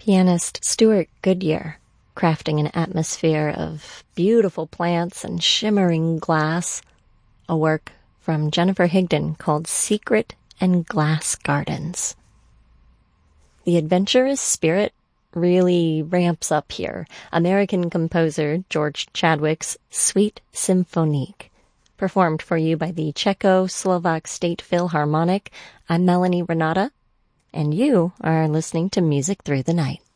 Pianist Stuart Goodyear, crafting an atmosphere of beautiful plants and shimmering glass, a work from Jennifer Higdon called Secret and Glass Gardens. The adventurous spirit really ramps up here. American composer George Chadwick's Suite Symphonique, performed for you by the Czechoslovak State Philharmonic. I'm Melanie Renata, and you are listening to Music Through the Night.